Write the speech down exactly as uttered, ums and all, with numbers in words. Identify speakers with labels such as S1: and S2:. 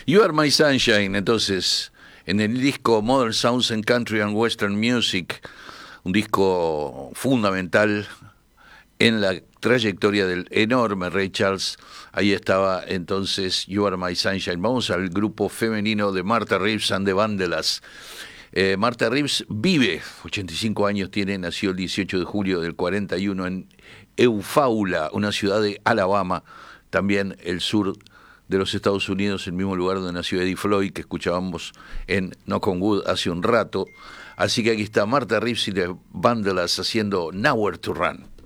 S1: You Are My Sunshine, entonces, en el disco Modern Sounds and Country and Western Music, un disco fundamental en la trayectoria del enorme Ray Charles. Ahí estaba entonces You Are My Sunshine. Vamos al grupo femenino de Martha Reeves and the Vandellas. Eh, Martha Reeves vive, ochenta y cinco años tiene, nació el dieciocho de julio del cuarenta y uno en Eufaula, una ciudad de Alabama, también el sur de los Estados Unidos, el mismo lugar donde nació Eddie Floyd, que escuchábamos en Knock on Wood hace un rato. Así que aquí está Martha Reeves y the Vandellas haciendo Nowhere to Run.